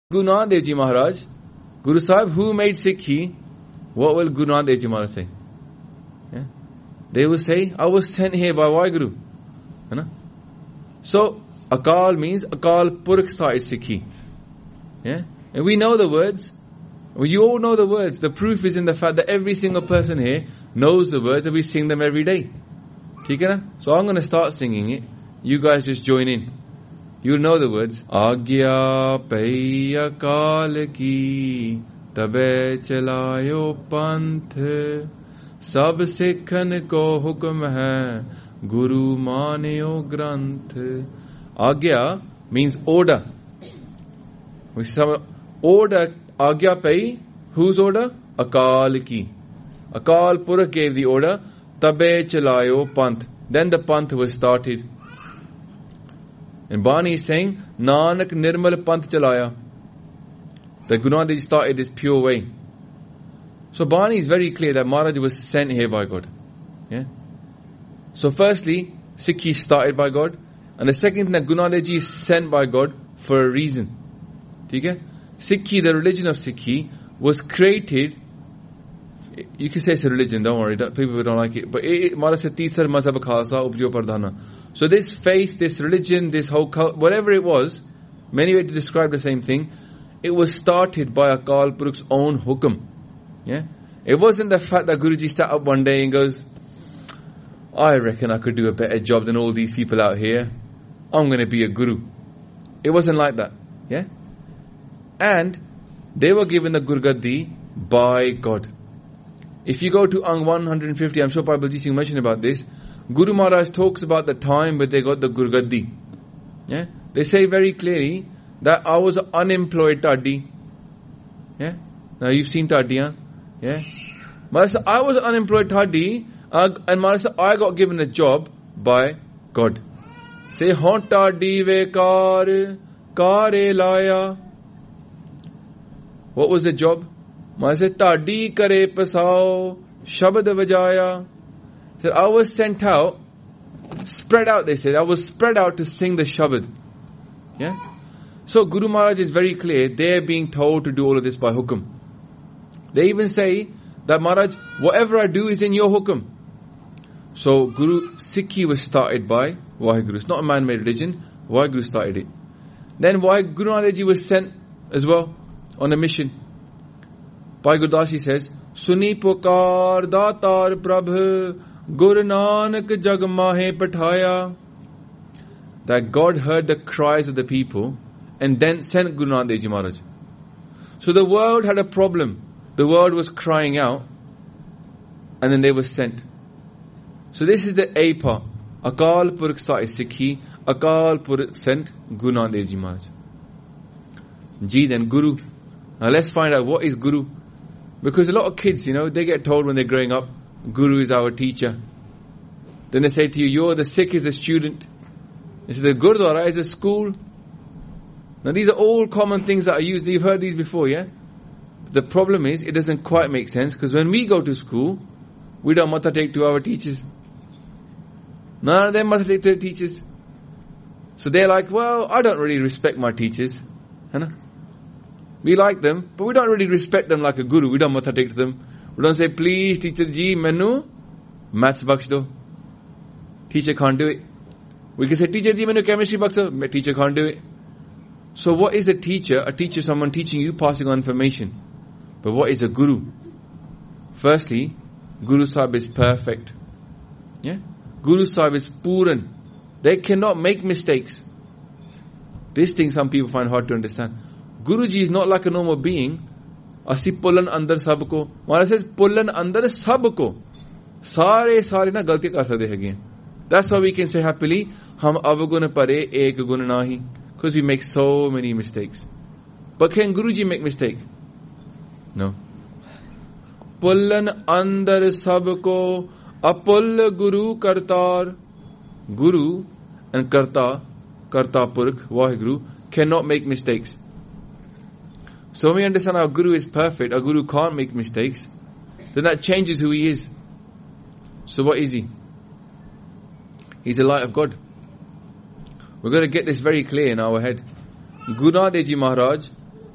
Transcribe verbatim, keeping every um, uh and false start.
Guru Nanak Dev Ji Maharaj, Guru Sahib, who made Sikhi, what will Guru Nanak Dev Ji Maharaj say? Yeah? They will say, I was sent here by Waheguru. You know? So, Akal means Akal Purkh started Sikhi. Yeah? And we know the words. Well, you all know the words. The proof is in the fact that every single person here knows the words and we sing them every day. Okay, na? So I'm going to start singing it. You guys just join in. You'll know the words. Agya pai akal ki tabe chalayo panth sab sikhan ko hukm hai guru manyo granth. Agya means order. Order. Agya pai, whose order? Akal ki. Akal Purkh gave the order. Tabe chalayo panth. Then the panth was started. And Bani is saying, Nanak nirmal panth chalaya. That Guru Nanak Dev Ji started this pure way. So Bani is very clear that Maharaj was sent here by God. Yeah. So firstly, Sikhi started by God. And the second thing, that Guru Nanak Dev Ji is sent by God for a reason. Okay? Sikhi, the religion of Sikhi, was created. You can say it's a religion, don't worry, people don't like it. But Maharaj said, Tithar Mazhab Khalsa Upjo Pardhana. So this faith, this religion, this whole cult, whatever it was, many ways to describe the same thing, it was started by Akal Purkh's own hukum. Yeah? It wasn't the fact that Guruji sat up one day and goes, I reckon I could do a better job than all these people out here. I'm going to be a guru. It wasn't like that. Yeah? And they were given the Gurgaddi by God. If you go to Ang one hundred fifty, I'm sure Babaji Singh mentioned about this, Guru Maharaj talks about the time when they got the Gurgaddi. Yeah? They say very clearly that I was an unemployed Taddi. Yeah? Now you've seen Taddiyan. Yeah? Maharaj said, I was an unemployed Taddi, and Maharaj said, I got given a job by God. Say, Hon Taddi ve kar, kare laya. What was the job? Maharaj said, Tadi kare pasao, shabad vajaya. So I was sent out, spread out, they said. I was spread out to sing the shabad. Yeah? So Guru Maharaj is very clear, they're being told to do all of this by hukum. They even say that Maharaj, whatever I do is in your hukum. So Guru Sikhi was started by Waheguru. It's not a man-made religion. Waheguru started it. Then Waheguru Guru Nanak Dev Ji was sent as well on a mission. Bhai Gurdas Ji says, Suni pukar datar prabh Guru Nanak jag mahe pathaya. That God heard the cries of the people and then sent Guru Nanak Dev Ji Maharaj. So the world had a problem. The world was crying out and then they were sent. So this is the A part. Akal Purkh started Sikhi. Akal Purkh sent Guru Nanak Dev Ji Maharaj. Ji, then Guru. Now let's find out what is Guru. Because a lot of kids, you know, they get told when they're growing up, Guru is our teacher. Then they say to you, you're the Sikh is a student. They say the Gurdwara is a school. Now these are all common things that are used. You've heard these before, yeah? But the problem is, it doesn't quite make sense. Because when we go to school, we don't matha take to our teachers. None of them matha take to their teachers. So they're like, well, I don't really respect my teachers. Huh? We like them, but we don't really respect them like a guru. We don't matha take to them. We don't say, please, teacher ji, menu maths baksh do. Teacher can't do it. We can say, teacher ji, menu chemistry baksh do. Teacher can't do it. So what is a teacher? A teacher is someone teaching you, passing on information. But what is a guru? Firstly, Guru Sahib is perfect. Yeah? Guru Sahib is Puran. They cannot make mistakes. This thing some people find hard to understand. Guruji is not like a normal being. Asi pullan andar sabko. Maharaj says, pullan andar sabko. Sare sare na galti kar sakde hain. That's why we can say happily, hum avagun pare ek gun nahi. Because we make so many mistakes. But can Guruji make mistake? No. Pullan andar sabko apull guru kartar. Guru and karta, karta purkh, Waheguru, cannot make mistakes. So when we understand our Guru is perfect, our Guru can't make mistakes, then that changes who he is. So what is he? He's the light of God. We're going to get this very clear in our head. Guru Nanak Dev Ji Maharaj